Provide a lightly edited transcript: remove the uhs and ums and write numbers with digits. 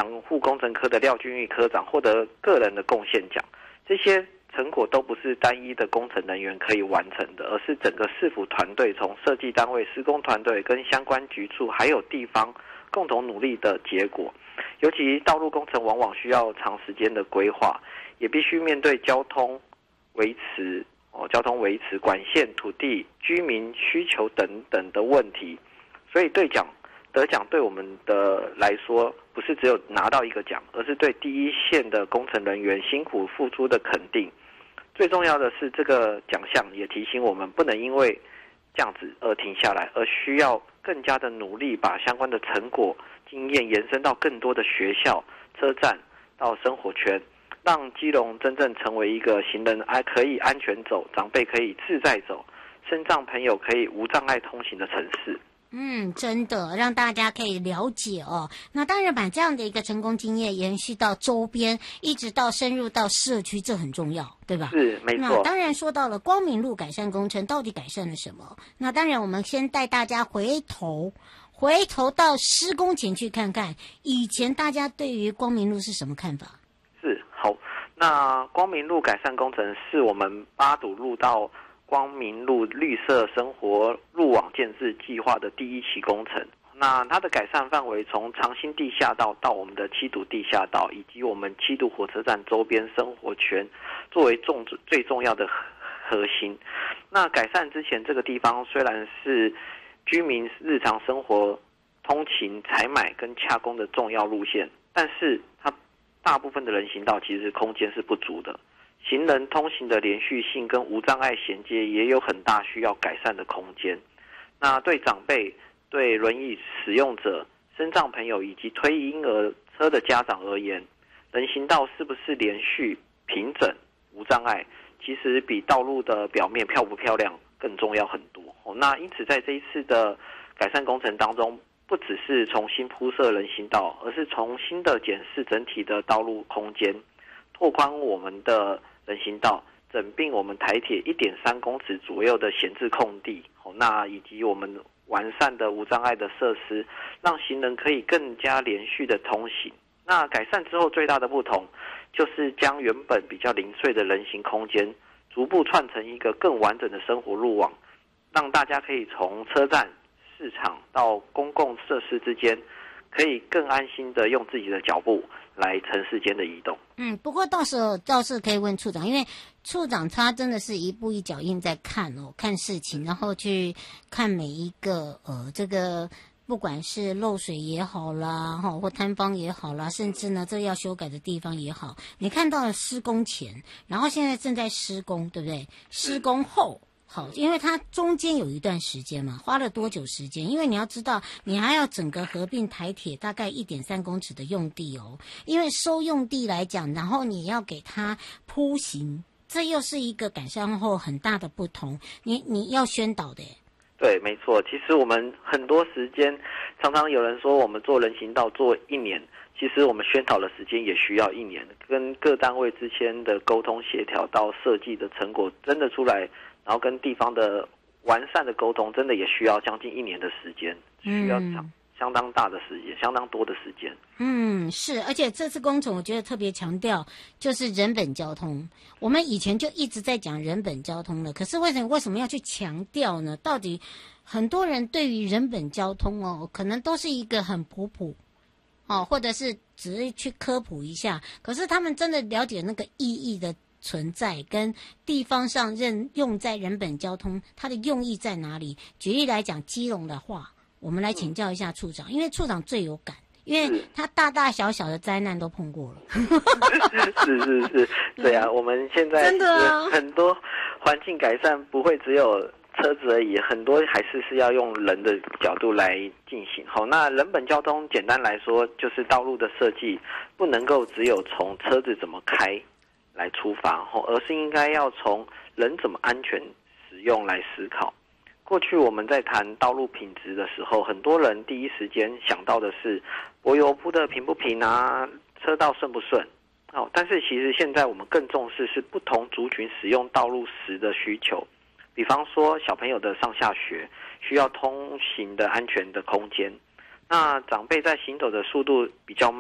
养护工程科的廖俊玉科长获得个人的贡献奖。这些成果都不是单一的工程人员可以完成的，而是整个市府团队从设计单位、施工团队跟相关局处还有地方共同努力的结果。尤其道路工程往往需要长时间的规划，也必须面对交通维持、管线、土地、居民需求等等的问题。所以得奖对我们的来说，不是只有拿到一个奖，而是对第一线的工程人员辛苦付出的肯定。最重要的是，这个奖项也提醒我们，不能因为这样子而停下来，而需要更加的努力，把相关的成果、经验延伸到更多的学校、车站到生活圈，让基隆真正成为一个行人可以安全走、长辈可以自在走、身障朋友可以无障碍通行的城市。 真的让大家可以了解哦。那当然把这样的一个成功经验延续到周边，一直到深入到社区，这很重要，对吧？ 是，没错。 那当然说到了光明路改善工程到底改善了什么？那当然我们先带大家回头到施工前去看看，以前大家对于光明路是什么看法？ 是，好。那光明路改善工程是我们八堵路到光明路绿色生活路网建制计划的第一期工程。那它的改善范围从长兴地下道到我们的七堵地下道，以及我们七堵火车站周边生活圈，作为最重要的核心。那改善之前，这个地方虽然是居民日常生活通勤、采买跟洽公的重要路线，但是它大部分的人行道其实空间是不足的。行人通行的连续性跟无障碍衔接也有很大需要改善的空间。那对长辈、对轮椅使用者、身障朋友以及推婴儿车的家长而言，人行道是不是连续、平整、无障碍，其实比道路的表面漂不漂亮更重要很多。那因此在这一次的改善工程当中，不只是重新铺设人行道，而是重新的检视整体的道路空间，拓宽我们的人行道，整并我们台铁 1.3 公尺左右的闲置空地，那以及我们完善的无障碍的设施，让行人可以更加连续的通行。那改善之后最大的不同，就是将原本比较零碎的人行空间，逐步串成一个更完整的生活路网，让大家可以从车站、市场到公共设施之间，可以更安心的用自己的脚步来城市间的移动。 不过到时候倒是可以问处长，因为处长他真的是一步一脚印在看事情，然后去看每一个这个不管是漏水也好啦，或摊方也好啦，甚至呢这要修改的地方也好，你看到了施工前，然后现在正在施工，对不对？施工后。好，因为它中间有一段时间嘛，花了多久时间？因为你要知道，你还要整个合并台铁大概 1.3 公尺的用地哦，因为收用地来讲，然后你要给它铺行，这又是一个改善后很大的不同，你要宣导的耶。 对，没错。其实我们很多时间，常常有人说我们做人行道做1年，其实我们宣导的时间也需要1年，跟各单位之间的沟通协调到设计的成果真的出来，然后跟地方的完善的沟通，真的也需要将近1年的时间，需要相当大的时间，相当多的时间。 是，而且这次工程我觉得特别强调就是人本交通。我们以前就一直在讲人本交通了，可是为什么要去强调呢？到底很多人对于人本交通可能都是一个很普或者是只是去科普一下，可是他们真的了解那个意义的存在跟地方上用在人本交通它的用意在哪里。举例来讲基隆的话，我们来请教一下处长，因为处长最有感，因为他大大小小的灾难都碰过了。 是，对啊，我们现在真的很多环境改善不会只有车子而已，很多还是要用人的角度来进行。好，那人本交通简单来说就是道路的设计不能够只有从车子怎么开来出发，而是应该要从人怎么安全使用来思考。过去我们在谈道路品质的时候，很多人第一时间想到的是柏油铺的平不平啊，车道顺不顺。但是其实现在我们更重视是不同族群使用道路时的需求。比方说小朋友的上下学需要通行的安全的空间，那长辈在行走的速度比较慢